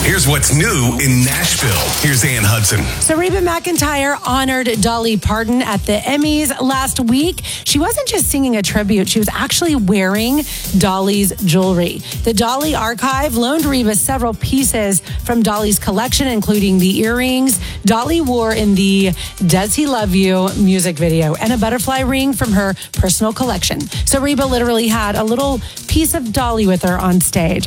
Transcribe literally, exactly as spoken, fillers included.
Here's what's new in Nashville. Here's Ann Hudson. So Reba McEntire honored Dolly Parton at the Emmys last week. She wasn't just singing a tribute. She was actually wearing Dolly's jewelry. The Dolly Archive loaned Reba several pieces from Dolly's collection, including the earrings Dolly wore in the Does He Love You music video and a butterfly ring from her personal collection. So Reba literally had a little piece of Dolly with her on stage.